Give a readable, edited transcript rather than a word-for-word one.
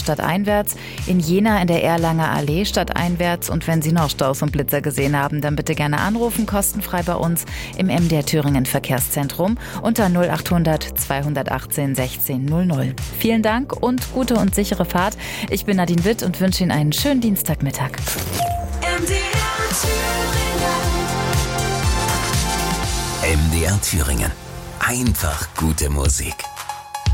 stadteinwärts, in Jena in der Erlanger Allee stadteinwärts. Und wenn Sie noch Staus und Blitzer gesehen haben, dann bitte gerne anrufen, kostenfrei bei uns im MDR Thüringen Verkehrszentrum unter 0800 218 1600. Vielen Dank und gute und sichere Fahrt. Ich bin Nadine Witt und wünsche Ihnen einen schönen Dienstagmittag. MDR Thüringen. Einfach gute Musik.